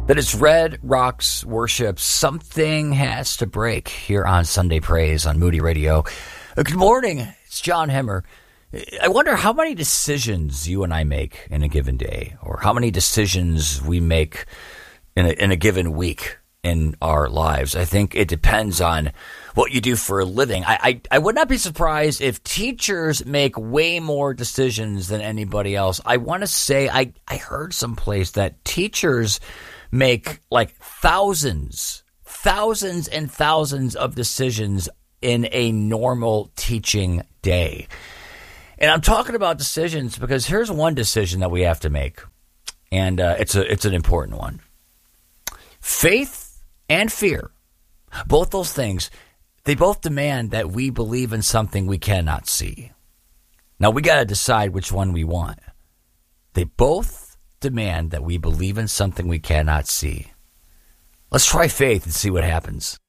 that it's Red Rocks Worship. Something has to break here on Sunday Praise on Moody Radio. Good morning. It's John Hemmer. I wonder how many decisions you and I make in a given day, or how many decisions we make in a given week in our lives. I think it depends on what you do for a living. I would not be surprised if teachers make way more decisions than anybody else. I want to say I heard someplace that teachers make like thousands and thousands of decisions in a normal teaching day. And I'm talking about decisions because here's one decision that we have to make, and it's an important one. Faith and fear, both those things, they both demand that we believe in something we cannot see. Now, we got to decide which one we want. They both demand that we believe in something we cannot see. Let's try faith and see what happens.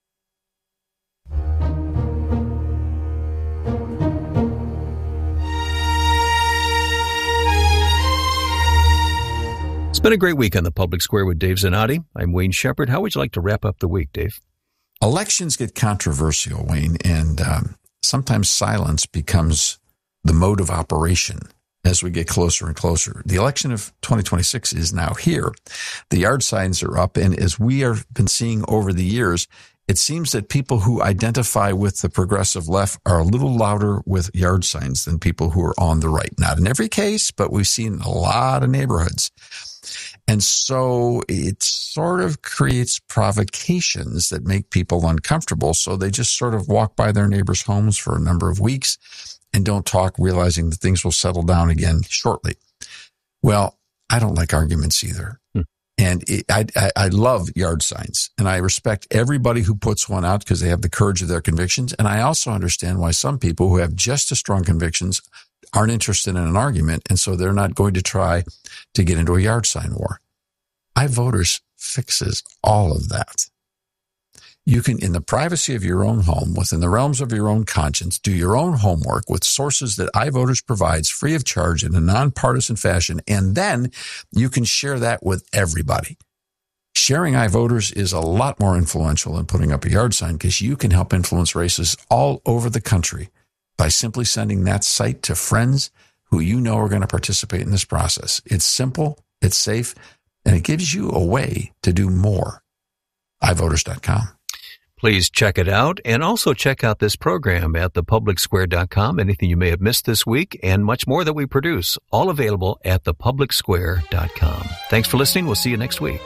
It's been a great week on the Public Square with Dave Zanotti. I'm Wayne Shepherd. How would you like to wrap up the week, Dave? Elections get controversial, Wayne, and sometimes silence becomes the mode of operation as we get closer and closer. The election of 2026 is now here. The yard signs are up, and as we have been seeing over the years, it seems that people who identify with the progressive left are a little louder with yard signs than people who are on the right. Not in every case, but we've seen a lot of neighborhoods. And so it sort of creates provocations that make people uncomfortable. So they just sort of walk by their neighbors' homes for a number of weeks and don't talk, realizing that things will settle down again shortly. Well, I don't like arguments either. And I love yard signs, and I respect everybody who puts one out because they have the courage of their convictions. And I also understand why some people who have just as strong convictions aren't interested in an argument, and so they're not going to try to get into a yard sign war. iVoters fixes all of that. You can, in the privacy of your own home, within the realms of your own conscience, do your own homework with sources that iVoters provides free of charge in a nonpartisan fashion, and then you can share that with everybody. Sharing iVoters is a lot more influential than putting up a yard sign because you can help influence races all over the country by simply sending that site to friends who you know are going to participate in this process. It's simple, it's safe, and it gives you a way to do more. iVoters.com. Please check it out, and also check out this program at thepublicsquare.com. Anything you may have missed this week and much more that we produce, all available at thepublicsquare.com. Thanks for listening. We'll see you next week.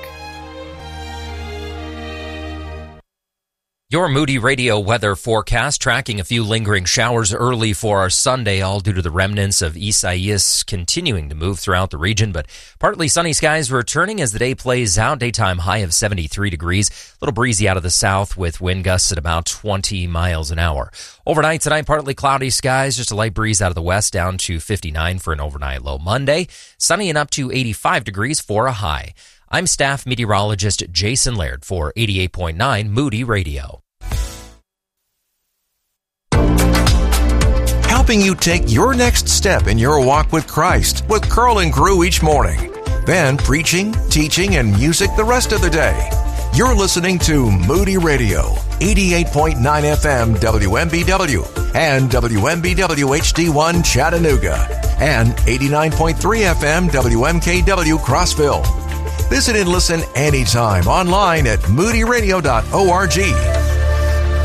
Your Moody Radio weather forecast, tracking a few lingering showers early for our Sunday, all due to the remnants of Isaias continuing to move throughout the region, but partly sunny skies returning as the day plays out. Daytime high of 73 degrees, a little breezy out of the south with wind gusts at about 20 miles an hour. Overnight tonight, partly cloudy skies, just a light breeze out of the west down to 59 for an overnight low. Monday, sunny and up to 85 degrees for a high. I'm staff meteorologist Jason Laird for 88.9 Moody Radio. Helping you take your next step in your walk with Christ with Curl and Crew each morning. Then preaching, teaching, and music the rest of the day. You're listening to Moody Radio, 88.9 FM WMBW and WMBW HD1 Chattanooga and 89.3 FM WMKW Crossville. Visit and listen anytime online at moodyradio.org.